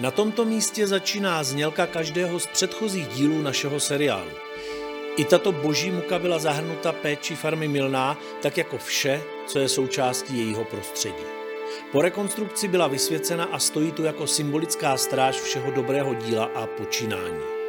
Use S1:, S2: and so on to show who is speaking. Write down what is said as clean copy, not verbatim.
S1: Na tomto místě začíná znělka každého z předchozích dílů našeho seriálu. I tato boží muka byla zahrnuta péči farmy Milná, tak jako vše, co je součástí jejího prostředí. Po rekonstrukci byla vysvěcena a stojí tu jako symbolická stráž všeho dobrého díla a počínání.